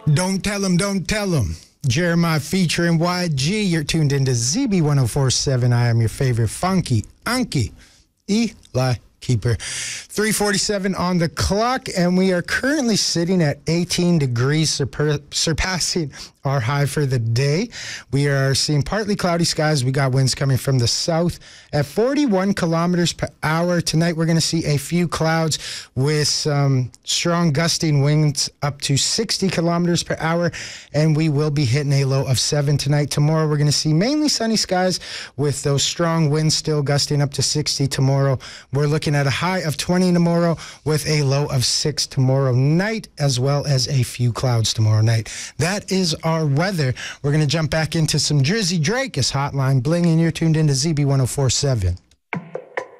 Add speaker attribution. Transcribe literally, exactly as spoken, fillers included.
Speaker 1: Don't tell him, don't tell him. Jeremiah featuring Y G. You're tuned into Z B one oh four point seven. I am your favorite funky, unky, Eli Keeper. three forty-seven on the clock, and we are currently sitting at eighteen degrees, surpa- surpassing our high for the day. We are seeing partly cloudy skies. We got winds coming from the south at forty-one kilometers per hour. Tonight, we're going to see a few clouds with some strong gusting winds up to sixty kilometers per hour, and we will be hitting a low of seven tonight. Tomorrow, we're going to see mainly sunny skies with those strong winds still gusting up to sixty tomorrow. We're looking at a high of twenty tomorrow with a low of six tomorrow night, as well as a few clouds tomorrow night. That is our weather. We're going to jump back into some Drizzy Drake as Hotline Bling, and you're tuned into Z B one oh four point seven.